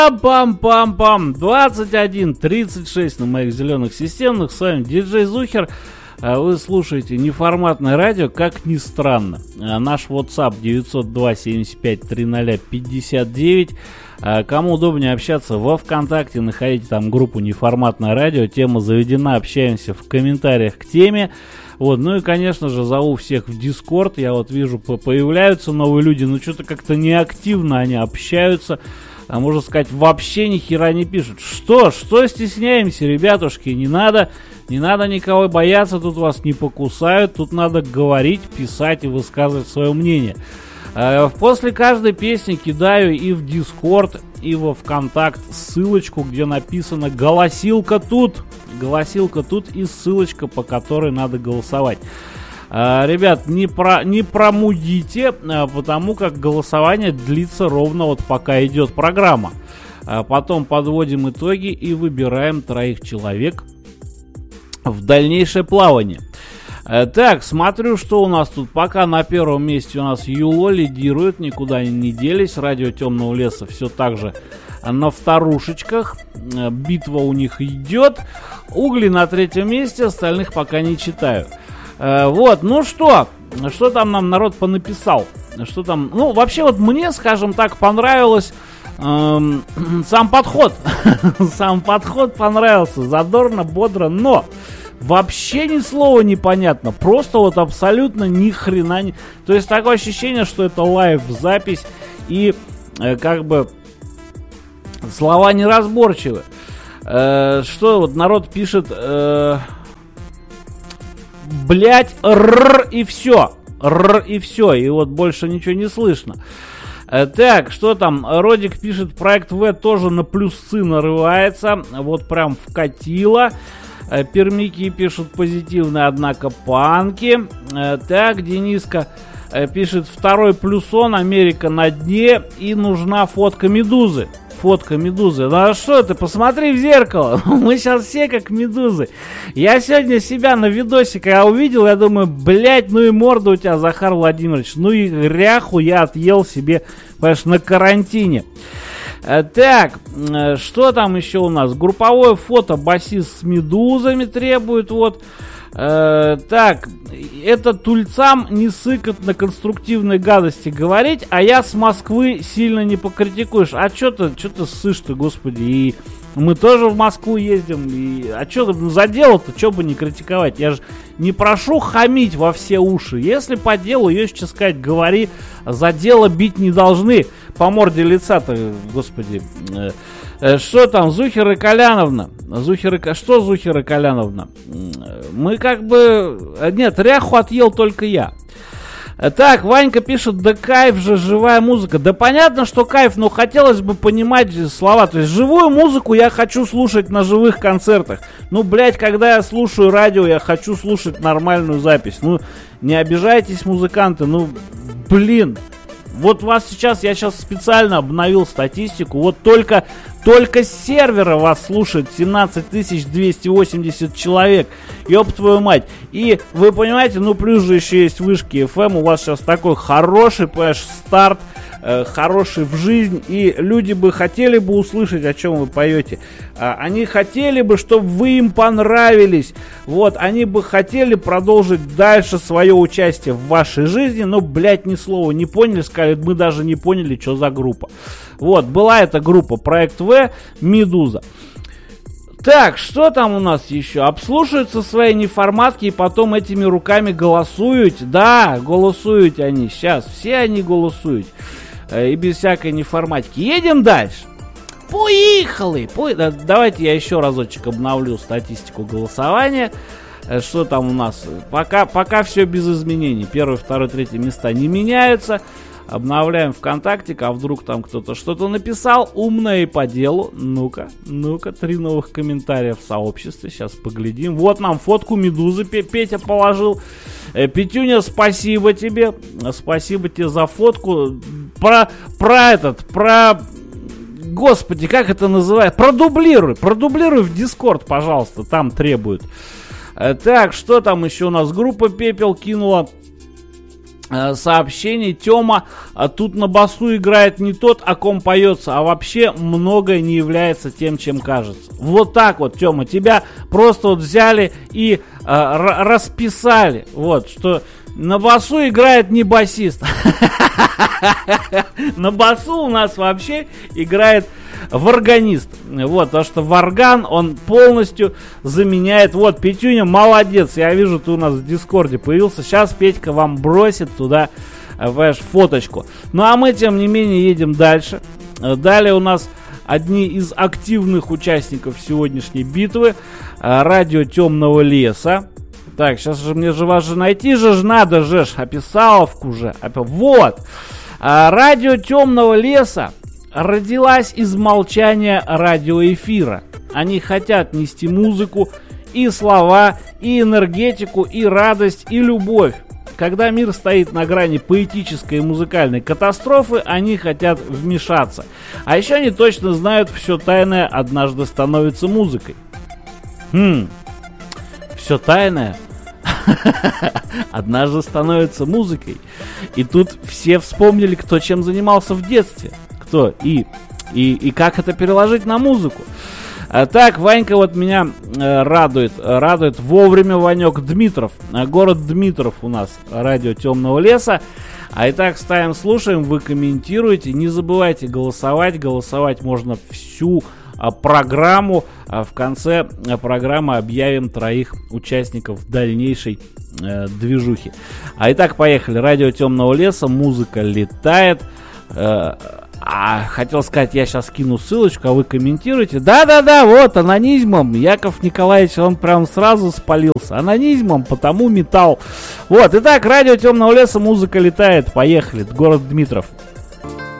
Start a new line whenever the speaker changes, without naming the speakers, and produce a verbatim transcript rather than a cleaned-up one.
Пам-пам-пам, двадцать один тридцать шесть на моих зеленых системных. С вами диджей Зухер. Вы слушаете неформатное радио, как ни странно. Наш WhatsApp девятьсот два семьдесят пять триста пятьдесят девять. Кому удобнее общаться во ВКонтакте, находите там группу неформатное радио. Тема заведена, общаемся в комментариях к теме. Вот, ну и, конечно же, зову всех в Discord. Я вот вижу, появляются новые люди, но что-то как-то неактивно они общаются. А можно сказать, вообще ни хера не пишут. Что? Что стесняемся, ребятушки? Не надо, не надо никого бояться, тут вас не покусают. Тут надо говорить, писать и высказывать свое мнение. После каждой песни кидаю и в Discord, и во ВКонтакт ссылочку, где написано «Голосилка тут». Голосилка тут и ссылочка, по которой надо голосовать. Ребят, не, про, не промудите, потому как голосование длится ровно вот пока идет программа. Потом подводим итоги и выбираем троих человек в дальнейшее плавание. Так, смотрю, что у нас тут. Пока на первом месте у нас Юло лидирует, никуда они не делись. Радио Темного Леса все так же на вторушечках. Битва у них идет. Угли на третьем месте, остальных пока не читаю. Вот, ну что, что там нам народ понаписал? Что там, ну, вообще вот мне, скажем так, понравилось эм, сам подход. Сам подход понравился, задорно, бодро, но вообще ни слова непонятно, просто вот абсолютно ни хрена не... То есть такое ощущение, что это лайв-запись и э, как бы слова неразборчивы. Э, что вот народ пишет... Э, Блять, р и все. Р и все. И вот больше ничего не слышно. Э, так, что там? Родик пишет, проект В тоже на плюсцы нарывается. Вот прям вкатило. Э, пермики пишут позитивно, однако панки. Э, так, Дениска э, пишет, второй плюсон, Америка на дне и нужна фотка медузы. Фотка медузы. Ну а что ты, посмотри в зеркало. Мы сейчас все как медузы. Я сегодня себя на видосе, когда увидел, я думаю, блять, ну и морда у тебя, Захар Владимирович. Ну и ряху я отъел себе, понимаешь, на карантине. Так, что там еще у нас? Групповое фото басист с медузами требует, вот. Э, так, это тульцам не сыкат на конструктивной гадости говорить, а я с Москвы сильно не покритикуешь. А что ты, что ты ссышь-то, господи, и мы тоже в Москву ездим, и... а что за дело-то, что бы не критиковать? Я же не прошу хамить во все уши. Если по делу, есть что сказать, говори, за дело бить не должны. По морде лица-то, господи. Что там, Зухера Коляновна? Зухера, что Зухера Коляновна? Мы как бы... Нет, ряху отъел только я. Так, Ванька пишет, да кайф же, живая музыка. Да понятно, что кайф, но хотелось бы понимать слова. То есть живую музыку я хочу слушать на живых концертах. Ну, блядь, когда я слушаю радио, я хочу слушать нормальную запись. Ну, не обижайтесь, музыканты, ну, блин. Вот вас сейчас, я сейчас специально обновил статистику, вот только, только с сервера вас слушает семнадцать тысяч двести восемьдесят человек, ёб твою мать. И вы понимаете, ну плюс же еще есть вышки эф эм, у вас сейчас такой хороший, понимаешь, старт, э, хороший в жизнь, и люди бы хотели бы услышать, о чем вы поете. А, они хотели бы, чтобы вы им понравились, вот, они бы хотели продолжить дальше свое участие в вашей жизни, но, блядь, ни слова не поняли, сказали, мы даже не поняли, что за группа. Вот, была эта группа, проект В, Медуза. Так, что там у нас еще? Обслушаются свои неформатки и потом этими руками голосуют. Да, голосуют они сейчас, все они голосуют. И без всякой неформатики. Едем дальше. Поехали! По... Давайте я еще разочек обновлю статистику голосования. Что там у нас? Пока, пока все без изменений. Первое, второе, третье места не меняются. Обновляем ВКонтакте, а вдруг там кто-то что-то написал умное и по делу. Ну-ка, ну-ка, три новых комментария в сообществе. Сейчас поглядим. Вот нам фотку медузы Петя положил. Петюня, спасибо тебе. Спасибо тебе за фотку. Про, про этот, про... Господи, как это называется? Продублируй, продублируй в Discord, пожалуйста, там требуют. Так, что там еще у нас? Группа Пепел кинула сообщений. Тёма, а тут на басу играет не тот, о ком поется, а вообще многое не является тем, чем кажется. Вот так вот, Тёма, тебя просто вот взяли и а, расписали, вот, что на басу играет не басист. На басу у нас вообще играет варганист. Вот, потому что варган, он полностью заменяет. Вот, Петюня, молодец. Я вижу, ты у нас в Дискорде появился. Сейчас Петька вам бросит туда вашу фоточку. Ну, а мы, тем не менее, едем дальше. Далее у нас одни из активных участников сегодняшней битвы. Радио Темного Леса. Так, сейчас же мне же вас же найти же ж надо же ж. Описаловку же. Вот. Радио Темного Леса родилась из молчания радиоэфира. Они хотят нести музыку, и слова, и энергетику, и радость, и любовь. Когда мир стоит на грани поэтической и музыкальной катастрофы, они хотят вмешаться. А еще они точно знают, все тайное однажды становится музыкой. Хм, все тайное однажды становится музыкой. И тут все вспомнили, кто чем занимался в детстве. Кто и, и, и как это переложить на музыку. А так, Ванька вот меня э, радует. Радует вовремя Ванек Дмитров. Город Дмитров у нас. Радио Темного Леса. А итак, ставим, слушаем. Вы комментируете. Не забывайте голосовать. Голосовать можно всю а, программу. А в конце а, программы объявим троих участников дальнейшей э, движухи. А итак, поехали. Радио Темного Леса. Музыка летает. Э, А, хотел сказать, я сейчас кину ссылочку, а вы комментируете. Да-да-да, вот, анонизмом. Яков Николаевич, он прям сразу спалился. Анонизмом, потому металл. Вот, итак, радио Темного Леса, музыка летает. Поехали, город Дмитров.